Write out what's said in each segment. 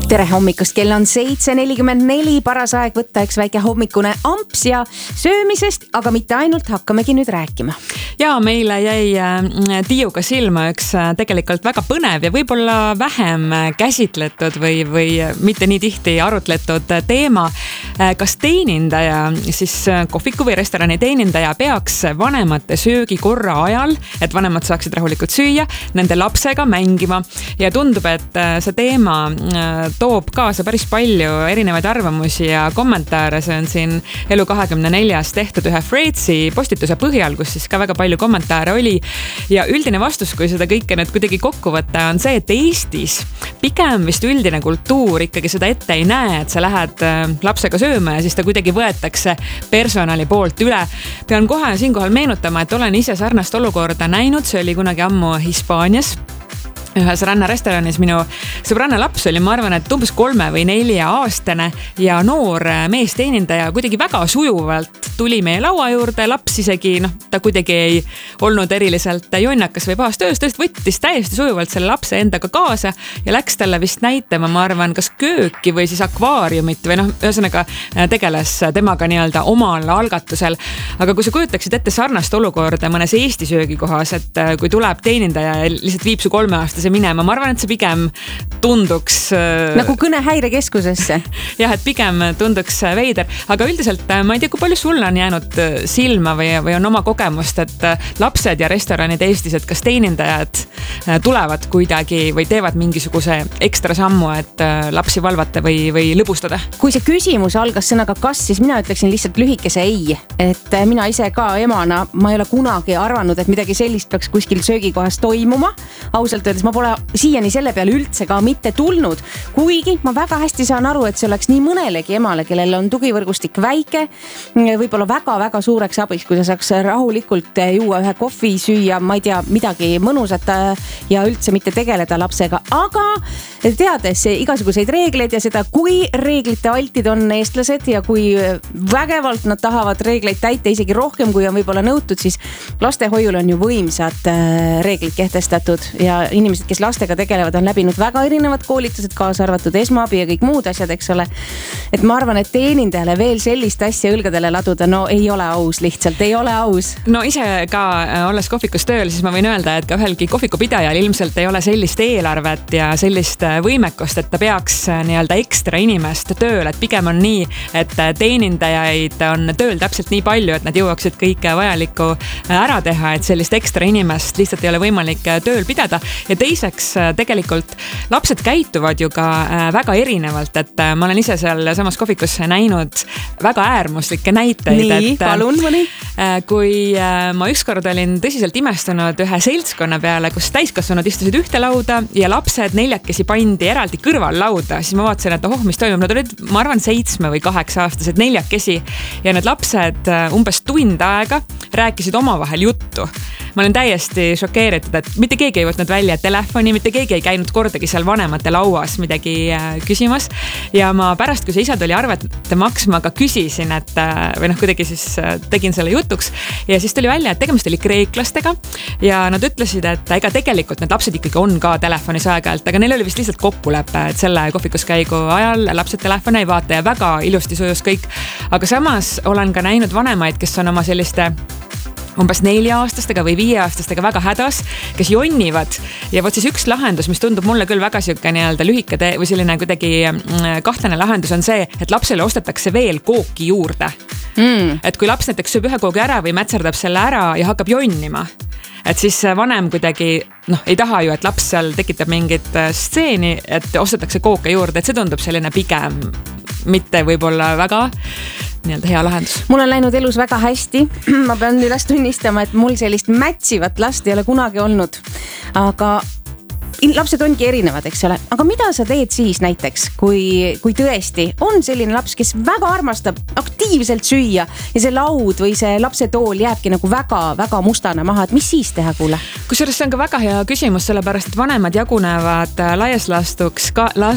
Tere hommikust, kell on 7:44, paras aeg võtta üks väike hommikune amps ja söömisest, aga mitte ainult, hakkamegi nüüd rääkima. Ja meile jäi Tiiuga silma üks tegelikult väga põnev ja võib-olla vähem käsitletud või mitte nii tihti arutletud teema. Kas teenindaja, siis kohviku või restorani teenindaja peaks vanemate söögikorra ajal, et vanemad saaksid rahulikult süüa, nende lapsega mängima ja tundub, et see teema toob kaasa päris palju erinevaid arvamusi ja kommentaare. See on siin Elu24 tehtud ühe Freetsi postituse põhjal, kus siis ka väga palju kommentaare oli. Ja üldine vastus, kui seda kõike nüüd kuidagi kokku võtta, on see, et Eestis pigem vist üldine kultuur ikkagi seda ette ei näe, et sa lähed lapsega sööma ja siis ta kuidagi võetakse personali poolt üle. Pean kohe siinkohal meenutama, et olen ise sarnast olukorda näinud, see oli kunagi ammu Hispaanias. Ühes rannarestoranis minu sõbranna laps oli, ma arvan, et umbes 3 või 4 aastane ja noor meesteenindaja kuidagi väga sujuvalt tuli meie laua juurde. Laps isegi, ta kuidagi ei olnud eriliselt jonnakas või pahast tööst, võttis täiesti sujuvalt selle lapse endaga kaasa ja läks talle vist näitama, ma arvan, kas kööki või siis akvaariumit või ühesõnaga tegeles temaga nii-öelda omal algatusel. Aga kui sa kujutaksid ette sarnast olukorda mõnes Eesti söögikohas, et kui tuleb teenindaja ja lihtsalt viib su 3-aastase minema, ma arvan, et see pigem tunduks nagu kõnehäirekeskusesse. Jah, et pigem tunduks veider, aga üldiselt ma ei tea, kui palju sul on jäänud silma või on oma kogemust, et lapsed ja restoranid Eestis, et kas teenindajad tulevad kuidagi või teevad mingisuguse ekstra sammu, et lapsi valvata või lõbustada? Kui see küsimus algas sõnaga kas, siis mina ütleksin lihtsalt lühikese ei, et mina ise ka emana, ma ei ole kunagi arvanud, et midagi sellist peaks kuskil söögikohas toimuma. Ausalt öeldes ma pole siiani selle peale üldse ka mitte tulnud, kuigi ma väga hästi saan aru, et see oleks nii mõnelegi emale, kellel on tugivõrgustik väike, võib-olla väga-väga suureks abis, kui sa saaks rahulikult juua ühe kohvi, süüa, ma ei tea, midagi mõnusat ja üldse mitte tegeleda lapsega, aga teades igasuguseid reegleid ja seda, kui reeglite altid on eestlased ja kui vägevalt nad tahavad reegleid täita isegi rohkem, kui on võib-olla nõutud, siis lastehoiul on ju võimsad reeglid kehtestatud ja inimesed, kes lastega tegelevad, on läbinud väga erinevad koolitused, kaasa arvatud esmaabi ja kõik muud asjad, eks ole. Et ma arvan, et teenindajale veel sellist asja õlgadele laduda, no ei ole aus, lihtsalt ei ole aus. No ise ka olles kohvikus tööl, siis ma võin öelda, et ka ühelgi kohvikupidajal ilmselt ei ole sellist eelarvet ja sellist võimekust, et ta peaks nii-öelda ekstra inimest tööl, et pigem on nii, et teenindajaid on tööl täpselt nii palju, et nad jõuaksid kõike vajalikku ära teha, et sellist ekstra inimest lihtsalt ei ole võimalik tööl pidada. Ja teiseks tegelikult lapsed käituvad ju ka väga erinevalt, et ma olen ise seal samas kohvikus näinud väga äärmuslikke näiteid. Nii, palun mõni. Kui ma ükskord olin tõsiselt imestunud ühe seltskonna peale, kus täiskasvanud istusid ühte lauda ja lapsed 4 pandi eraldi kõrval lauda, siis ma vaatasin, et mis toimub. Nad olid, ma arvan, 7 või 8 aastased 4 ja need lapsed umbes tund aega rääkisid omavahel juttu. Ma olen täiesti šokeeritud, et mitte keegi ei võtnud välja telefoni, mitte keegi ei käinud kordagi seal vanemate lauas midagi küsimas. Ja ma pärast, kui see isa tuli arvet maksma, ka küsisin, et kuidagi siis tegin selle jutuks ja siis tuli välja, et tegemist oli kreeklastega ja nad ütlesid, et ega tegelikult need lapsed ikkagi on ka telefonis aeg-ajalt, aga neil oli vist lihtsalt kokkulepe, et selle kohvikuskäigu ajal lapsed telefoni ei vaata ja väga ilusti sujus kõik. Aga samas olen ka näinud vanemaid, kes on oma selliste umbes 4-aastastega või 5-aastastega väga hädas, kes jonnivad ja võt siis üks lahendus, mis tundub mulle küll väga siuke nii-öelda lühike või selline kuidagi kahtlane lahendus on see, et lapsele ostetakse veel kooki juurde. Et kui laps näiteks sööb ühe koogi ära või mätserdab selle ära ja hakkab jonnima, et siis vanem kuidagi ei taha ju, et laps seal tekitab mingit stseeni, et ostetakse kooke juurde, et see tundub selline pigem mitte võib-olla väga nii-öelda hea lahendus. Mul on läinud elus väga hästi. Ma pean üles tunnistama, et mul sellist mätsivat last ei ole kunagi olnud. Aga lapsed ongi erinevad, eks ole. Aga mida sa teed siis näiteks, kui tõesti on selline laps, kes väga armastab aktiivselt süüa ja see laud või see lapsetool jääbki nagu väga mustana maha, et mis siis teha, kuule? Kusjuures see on ka väga hea küsimus, sellepärast et vanemad jagunevad laias laastus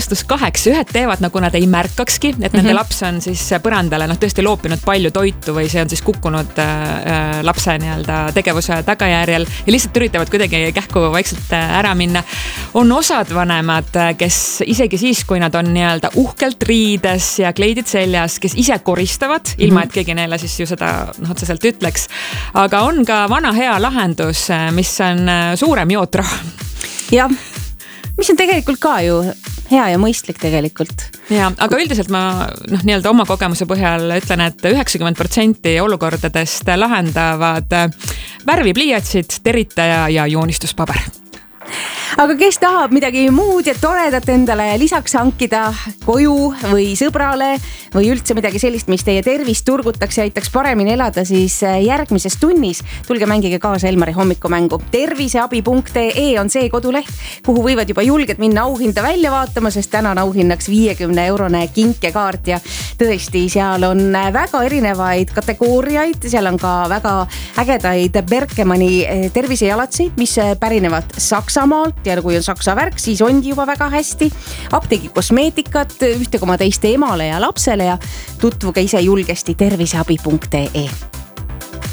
2. Ühed teevad, nagu nad ei märkakski, et nende laps on siis põrandale tõesti loopinud palju toitu või see on siis kukkunud lapse nii-öelda tegevuse tagajärjel ja lihtsalt üritavad kuidagi kähku vaikselt ära minna. on osad vanemad, kes isegi siis, kui nad on nii-öelda uhkelt riides ja kleidid seljas, kes ise koristavad, ilma et keegi neile siis ju seda otseselt ütleks. Aga on ka vana hea lahendus, mis on suurem jootraha. Jah, mis on tegelikult ka ju hea ja mõistlik tegelikult. Ja, aga üldiselt ma nii-öelda oma kogemuse põhjal ütlen, et 90% olukordadest lahendavad värvipliiatsid, teritaja ja joonistuspaber. Aga kes tahab midagi muud ja toredat endale lisaks hankida koju või sõbrale või üldse midagi sellist, mis teie tervist turgutaks ja aitaks paremini elada, siis järgmises tunnis tulge mängige kaasa Elmari hommikumängu. Terviseabi.ee on see koduleht, kuhu võivad juba julged minna auhinda välja vaatama, sest täna on auhinnaks 50-eurone kinkekaart ja tõesti, seal on väga erinevaid kategooriaid, seal on ka väga ägedaid Berkemani tervisejalatseid, mis pärinevad Saksamaalt ja kui on saksa värk, siis ongi juba väga hästi. Apteegi kosmeetikat, ühte koma teiste emale ja lapsele ja tutvuge ise julgesti terviseabi.ee.